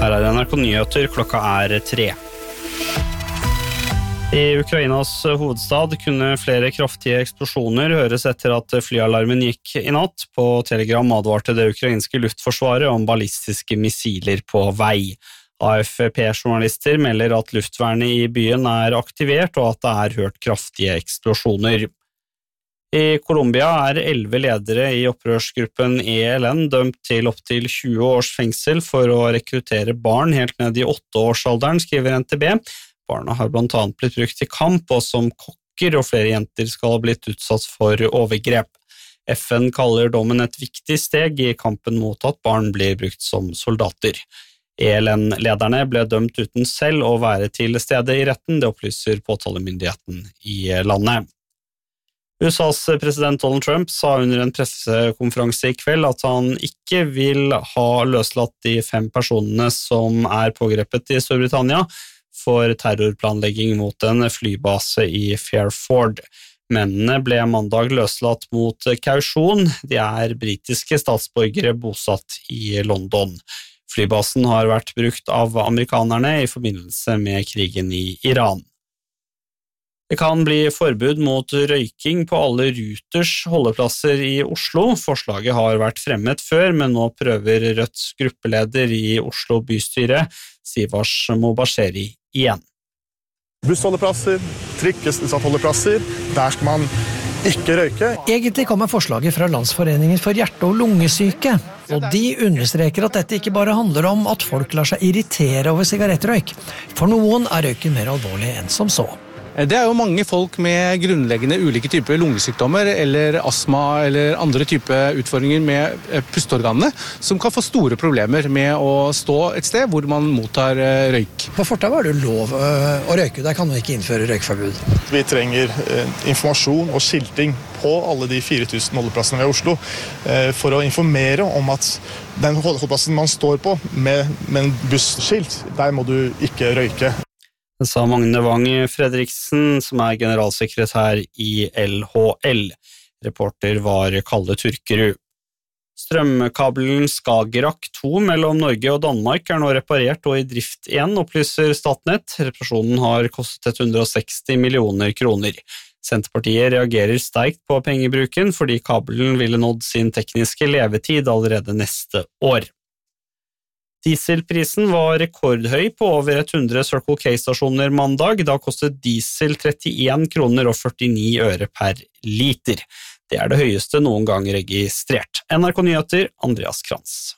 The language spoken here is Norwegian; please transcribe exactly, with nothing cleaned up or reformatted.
Her er N R K Nyheter, klokka er tre. I Ukrainas hovedstad kunne flere kraftige eksplosjoner høres etter at flyalarmen gikk i natt. På Telegram advarte det ukrainske luftforsvaret om ballistiske missiler på vei. A F P-journalister melder at luftvernet i byen er aktivert og at det er hørt kraftige eksplosjoner. I Colombia er elleve ledere i opprørsgruppen E L N dømt til opptil tjue års fengsel for å rekruttere barn helt ned i åtteårsalderen, skriver N T B. Barna har blant annet blitt brukt i kamp, og som kokker, og flere jenter skal ha blitt utsatt for overgrep. F N kaller dommen et viktig steg i kampen mot at barn blir brukt som soldater. E L N-lederne ble dømt uten selv å være til stede i retten, det opplyser påtalemyndigheten i landet. U S A's president Donald Trump sa under en pressekonferanse i kveld at han ikke vil ha løslatt de fem personene som er pågrepet i Storbritannia for terrorplanlegging mot en flybase i Fairford. Mennene ble mandag løslatt mot kausjon. De er britiske statsborgere bosatt i London. Flybasen har vært brukt av amerikanerne i forbindelse med krigen i Iran. Det kan bli forbud mot røyking på alle Ruters holdeplasser i Oslo. Forslaget har vært fremmet før, men nå prøver Rødts gruppeleder i Oslo bystyre, Sivars Mobasheri, igjen. Bussholdeplasser, trikkestasjonsholdeplasser, der skal man ikke røyke. Egentlig kommer forslaget fra Landsforeningen for hjerte- og lungesyke, og de understreker at dette ikke bare handler om at folk lar seg irritere over sigarettrøyk. For noen er røyken mer alvorlig enn som så. Det er jo mange folk med grunnleggende ulike typer lungesykdommer eller astma eller andre typer utfordringer med pusteorganene som kan få store problemer med å stå et sted hvor man mottar røyk. På Fortau er det lov å røyke, der kan man ikke innføre røykforbud. Vi trenger informasjon og skilting på alle de fire tusen holdeplassene ved Oslo for å informere om at den holdeplassen man står på med, med en busskilt, der må du ikke røyke. Det sa Magne Wang Fredriksen, som er generalsekretær i L H L. Reporter var Kalle Turkerud. Strømkabelen Skagerrak to mellom Norge og Danmark er nå reparert og i drift igjen, opplyser Statnett. Reparasjonen har kostet ett hundre og seksti millioner kroner. Senterpartiet reagerer sterkt på pengebruken fordi kabelen ville nådd sin tekniske levetid allerede neste år. Dieselprisen var rekordhøy på over hundre Circle K-stasjoner mandag. Da kostet diesel trettien kroner og førtini øre per liter. Det er det høyeste noen gang registrert. N R K Nyheter, Andreas Krantz.